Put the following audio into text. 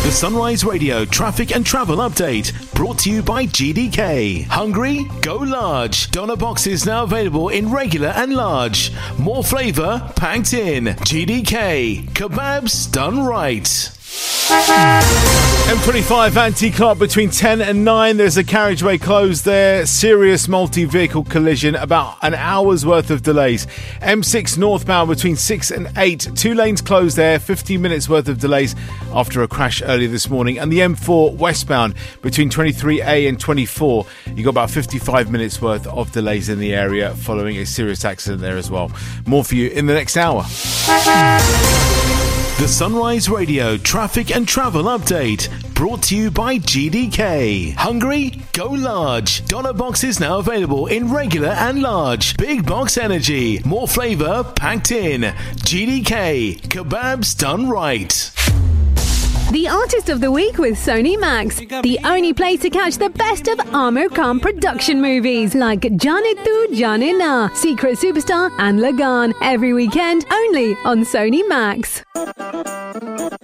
The Sunrise Radio traffic and travel update brought to you by GDK. Hungry? Go large. Doner boxes now available in regular and large. More flavour packed in. GDK. Kebabs done right. M25 Anti-Clark between 10 and 9. There's a carriageway closed there. Serious multi-vehicle collision. About an hour's worth of delays. M6 northbound between 6 and 8. 2 lanes closed there. 15 minutes worth of delays after a crash earlier this morning. And the M4 westbound between 23A and 24. You got about 55 minutes worth of delays in the area following a serious accident there as well. More for you in the next hour. The Sunrise Radio traffic and travel update brought to you by GDK. Hungry? Go large. Doner boxes now available in regular and large. Big box energy. More flavour packed in. GDK. Kebabs done right. The Artist of the Week with Sony Max. The only place to catch the best of Amir Khan production movies like Jaane Tu Jaane Na, Secret Superstar and Lagaan. Every weekend only on Sony Max.